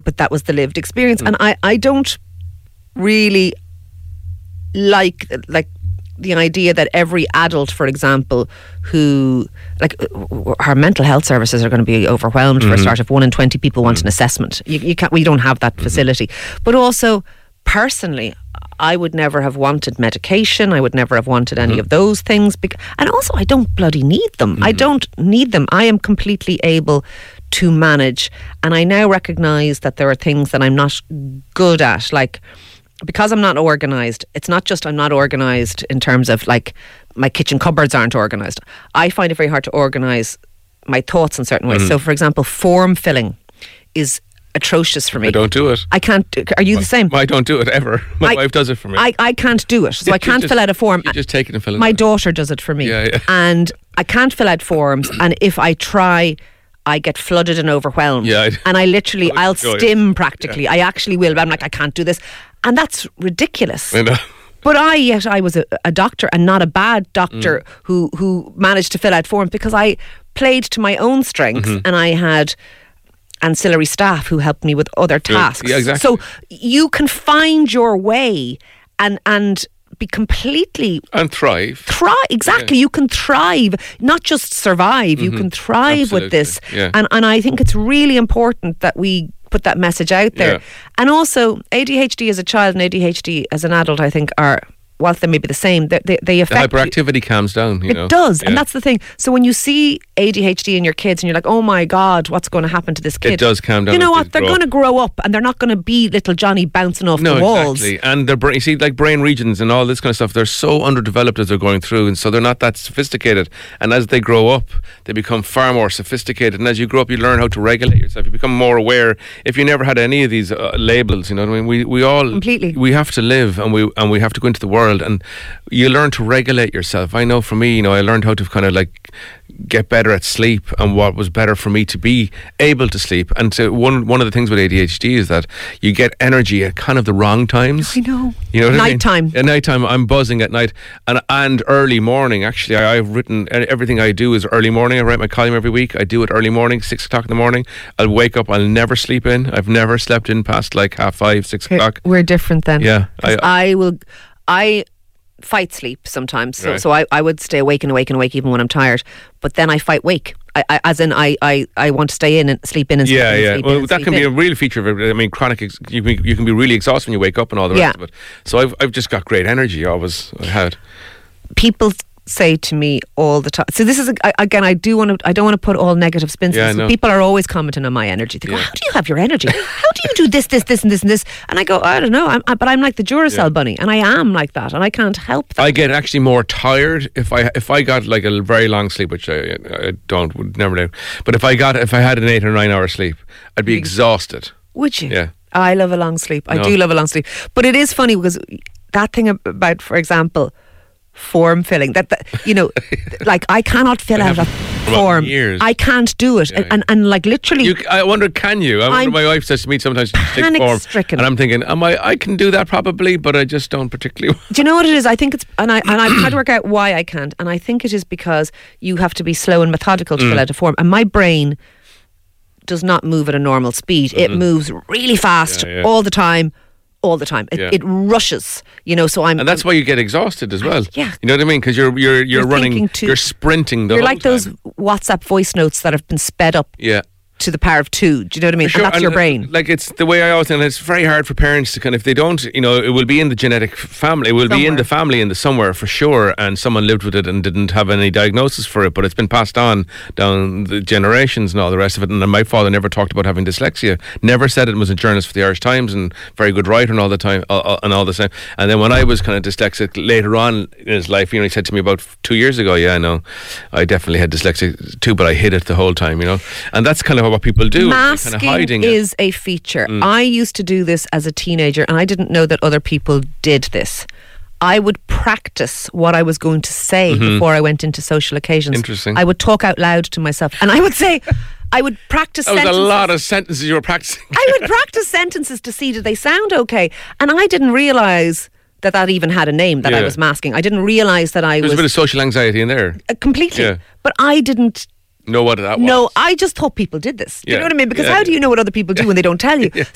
but that was the lived experience. And I don't really like the idea that every adult, for example, who, like, our mental health services are going to be overwhelmed for a start if 1 in 20 people want an assessment. You can't. We don't have that facility. But also, personally, I would never have wanted medication. I would never have wanted any of those things. And also, I don't bloody need them. I don't need them. I am completely able to manage. And I now recognise that there are things that I'm not good at, like, because I'm not organised. It's not just I'm not organised in terms of, like, my kitchen cupboards aren't organised. I find it very hard to organise my thoughts in certain ways. So, for example, form filling is atrocious for me. I don't do it. I can't. Are you the same? I don't do it ever. My wife does it for me. I can't do it. So I can't fill out a form. You just take it and fill it out. My daughter does it for me. Yeah. And I can't fill out forms. And if I try, I get flooded and overwhelmed. Yeah. And I'll stim practically. I actually will. But I'm like, I can't do this. And that's ridiculous. I know. But I was a doctor, and not a bad doctor who managed to fill out forms, because I played to my own strengths and I had ancillary staff who helped me with other tasks. Yeah, exactly. So you can find your way and be completely... And thrive. Exactly. Yeah. You can thrive, not just survive. You can thrive with this. Yeah. And I think it's really important that we put that message out there. Yeah. And also, ADHD as a child and ADHD as an adult, I think, are, whilst they may be the same, they affect The hyperactivity calms down, you know. It does, Yeah. and that's the thing. So when you see ADHD in your kids and you're like, oh my God, what's going to happen to this kid? It does calm down. You know as what? They're going to grow up and they're not going to be little Johnny bouncing off the walls. Exactly. And their brain, you see, like brain regions and all this kind of stuff, they're so underdeveloped as they're going through, and so they're not that sophisticated. And as they grow up, they become far more sophisticated. And as you grow up, you learn how to regulate yourself. You become more aware. If you never had any of these labels, you know what I mean? We all Completely. We have to live, and we have to go into the world, and you learn to regulate yourself. I know for me, you know, I learned how to kind of like get better at sleep, and what was better for me to be able to sleep. And so one of the things with ADHD is that you get energy at kind of the wrong times. I know. You know what Nighttime. I mean? At nighttime, I'm buzzing at night, and early morning. Actually, I've written everything I do is early morning. I write my column every week. I do it early morning, 6 o'clock in the morning. I'll wake up. I'll never sleep in. I've never slept in past like 5:30, 6 o'clock. We're different then. Yeah, I fight sleep sometimes. So I would stay awake even when I'm tired. But then I fight wake. I want to stay in and sleep in and sleep in. And sleep well, in and that sleep can be in. a real feature of it. I mean, you can be really exhausted when you wake up and all the rest of it. So I've just got great energy. I had. People say to me all the time. So this is again. I don't want to put all negative spins. Yeah, on this. People are always commenting on my energy. They go, "How do you have your energy? How do you do this, and this, and this?" And I go, "I don't know. But I'm like the Duracell bunny, and I am like that, and I can't help that." I get actually more tired if I got like a very long sleep, which I would never do. But if I had an 8 or 9 hour sleep, I'd be exhausted. Would you? Yeah. I love a long sleep. I do love a long sleep. But it is funny because that thing about, for example, form filling, that you know, like I cannot fill out a form. Years. I can't do it. And like literally, I wonder, can you? I wonder, my wife says to me sometimes, panic-stricken. and I'm thinking, I can do that probably, but I just don't particularly. Do you know what it is? I think it's, and I've tried to work out why I can't, and I think it is because you have to be slow and methodical to fill out a form, and my brain does not move at a normal speed. It moves really fast all the time. It rushes, you know, so and that's why you get exhausted as well. Yeah. You know what I mean? Because you're running, you're sprinting the whole time. You're like those WhatsApp voice notes that have been sped up. Yeah. To the power of 2. Do you know what I mean? Sure. And that's your brain. Like, it's the way I always think, it's very hard for parents to kind of, if they don't, you know, it will be in the genetic family. It will be in the family somewhere for sure, and someone lived with it and didn't have any diagnosis for it, but it's been passed on down the generations and all the rest of it. And my father never talked about having dyslexia, never said it, was a journalist for the Irish Times and very good writer and all the time, and all the time. And then when I was kind of dyslexic later on in his life, you know, he said to me about 2 years ago, yeah, no, I definitely had dyslexia too, but I hid it the whole time, you know. And that's kind of what people do. Masking is a feature. I used to do this as a teenager, and I didn't know that other people did this. I would practice what I was going to say before I went into social occasions. Interesting. I would talk out loud to myself, and I would say, I would practice sentences. That was a lot of sentences you were practicing. I would practice sentences to see, did they sound okay? And I didn't realise that even had a name, that I was masking. I didn't realise that There's a bit of social anxiety in there. Completely. Yeah. But I didn't know what that was. No, I just thought people did this. You know what I mean? Because how do you know what other people do when they don't tell you?